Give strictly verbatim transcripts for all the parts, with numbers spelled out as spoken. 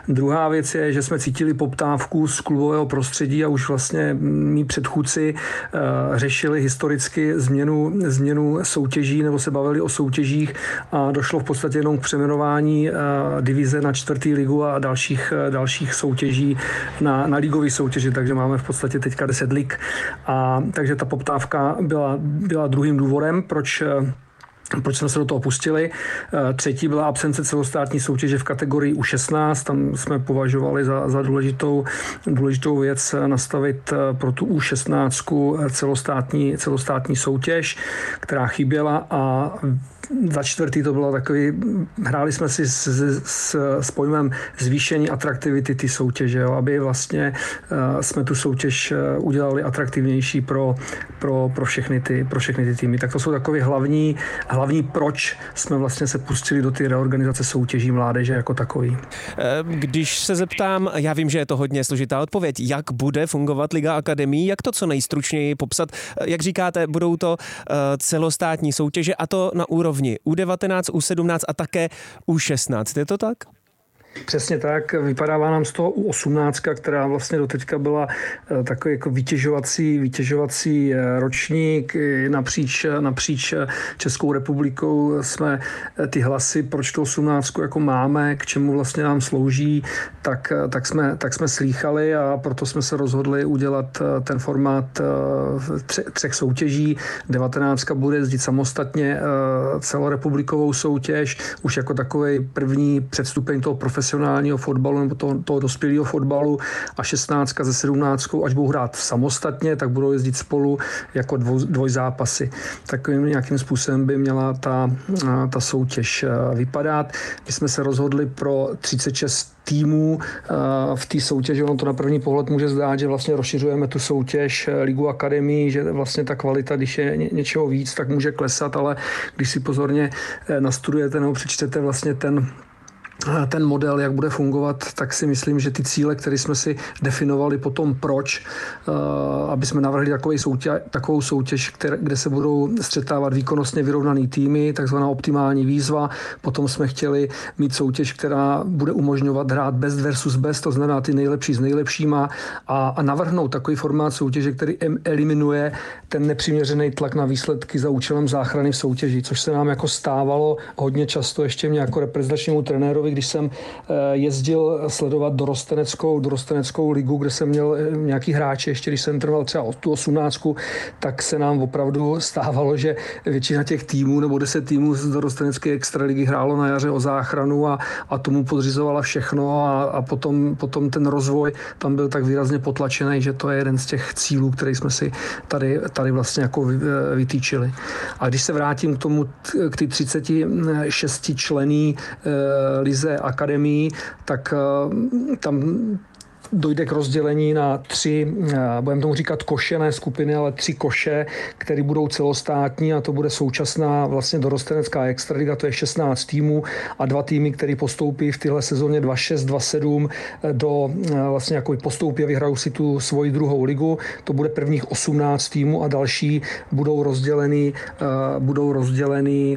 Druhá věc je, že jsme cítili poptávku z klubového prostředí a už vlastně mý předchůdci řešili historicky změnu, změnu soutěží nebo se bavili o soutěžích a došlo v podstatě jenom k přeměnování divize na čtvrtý ligu a dalších, dalších soutěží na, na ligové soutěži, takže máme v podstatě teďka deset lig. A takže ta poptávka byla, byla druhým důvodem, proč proč jsme se do toho pustili. Třetí byla absence celostátní soutěže v kategorii U šestnáct. Tam jsme považovali za, za důležitou, důležitou věc nastavit pro tu U šestnáct celostátní, celostátní soutěž, která chyběla a za čtvrtý to bylo takový, hráli jsme si s, s, s pojmem zvýšení atraktivity ty soutěže, jo, aby vlastně uh, jsme tu soutěž uh, udělali atraktivnější pro, pro, pro, všechny ty, pro všechny ty týmy. Tak to jsou takový hlavní, hlavní proč jsme vlastně se pustili do ty reorganizace soutěží mládeže jako takový. Když se zeptám, já vím, že je to hodně složitá odpověď, jak bude fungovat Liga akademií, jak to co nejstručněji popsat, jak říkáte, budou to uh, celostátní soutěže a to na úrovni U devatenáct, U sedmnáct a také U šestnáct. Je to tak? Přesně tak, vypadává nám z toho U osmnáct, která vlastně doteďka byla takový jako vytěžovací, vytěžovací ročník napříč, napříč Českou republikou. Jsme ty hlasy, proč to osmnáct jako máme, k čemu vlastně nám slouží, tak, tak, jsme, tak jsme slýchali a proto jsme se rozhodli udělat ten formát tře, třech soutěží. devatenáct bude jezdit samostatně celorepublikovou soutěž, už jako takový první předstupeň toho profesionálního profesionálního fotbalu nebo toho, toho dospělého fotbalu a šestnáctka se sedmnáctkou, až budou hrát samostatně, tak budou jezdit spolu jako dvoj, dvojzápasy. Takovým nějakým způsobem by měla ta, ta soutěž vypadat. My jsme se rozhodli pro třicet šest týmů v té soutěži. Ono to na první pohled může zdát, že vlastně rozšiřujeme tu soutěž Ligu akademií, že vlastně ta kvalita, když je něčeho víc, tak může klesat, ale když si pozorně nastudujete nebo přečtete vlastně ten ten model, jak bude fungovat, tak si myslím, že ty cíle, které jsme si definovali potom proč, aby jsme navrhli takovou soutěž, takovou soutěž které, kde se budou střetávat výkonnostně vyrovnaný týmy, takzvaná optimální výzva. Potom jsme chtěli mít soutěž, která bude umožňovat hrát best versus best, to znamená ty nejlepší s nejlepšíma a, a navrhnout takový formát soutěže, který eliminuje ten nepřiměřený tlak na výsledky za účelem záchrany v soutěži, což se nám jako stávalo hodně často ještě mě jako reprezentačnímu trenérovi, když jsem jezdil sledovat dorosteneckou, dorosteneckou ligu, kde jsem měl nějaký hráče, ještě když jsem trval třeba tu osmnáctku, tak se nám opravdu stávalo, že většina těch týmů nebo deset týmů z dorostenecké extraligy hrálo na jaře o záchranu a, a tomu podřizovala všechno a, a potom, potom ten rozvoj tam byl tak výrazně potlačený, že to je jeden z těch cílů, který jsme si tady, tady vlastně jako vytýčili. A když se vrátím k tomu, k ty třiceti šesti členný lize akademií, tak tam dojde k rozdělení na tři, budeme tomu říkat koše, ne skupiny, ale tři koše, které budou celostátní a to bude současná vlastně dorostenecká extraliga, to je šestnáct týmů a dva týmy, které postoupí v téhle sezóně dvacet šest dvacet sedm do vlastně jako postoupí a vyhrajou si tu svoji druhou ligu. To bude prvních osmnáct týmů a další budou rozdělený, budou rozdělený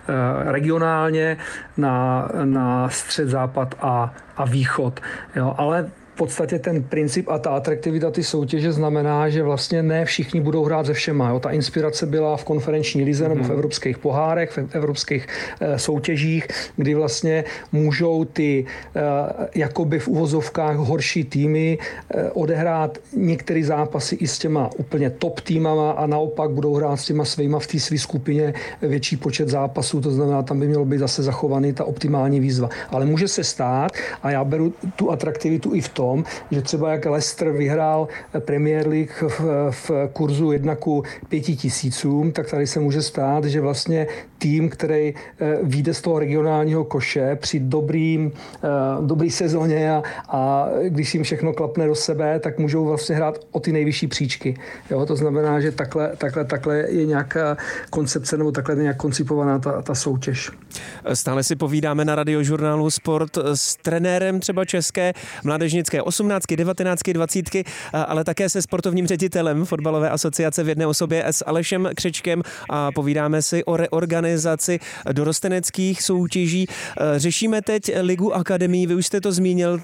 regionálně na, na střed, západ a, a východ. Jo, ale v podstatě ten princip a ta atraktivita ty soutěže znamená, že vlastně ne všichni budou hrát se všema. Jo. Ta inspirace byla v konferenční lize nebo v evropských pohárech, v evropských e, soutěžích, kdy vlastně můžou ty e, jakoby v uvozovkách horší týmy e, odehrát některé zápasy i s těma úplně top týmama a naopak budou hrát s těma svýma v té své skupině větší počet zápasů. To znamená, tam by mělo být zase zachovaný ta optimální výzva. Ale může se stát a já beru tu atraktivitu i v tom, že třeba jak Leicester vyhrál Premier League v, v kurzu jedna ku pěti tisícům, tak tady se může stát, že vlastně tým, který vyjde z toho regionálního koše při dobrým, dobrý sezóně a, a když jim všechno klapne do sebe, tak můžou vlastně hrát o ty nejvyšší příčky. Jo, to znamená, že takhle, takhle, takhle je nějaká koncepce nebo takhle je nějak koncipovaná ta, ta soutěž. Stále si povídáme na Radiožurnálu Sport s trenérem třeba české mládežnické osmnáctky, devatenáctky, dvacítky, ale také se sportovním ředitelem fotbalové asociace v jedné osobě s Alešem Křečkem a povídáme si o reorganizaci dorosteneckých soutěží. Řešíme teď Ligu akademií, vy už jste to zmínil,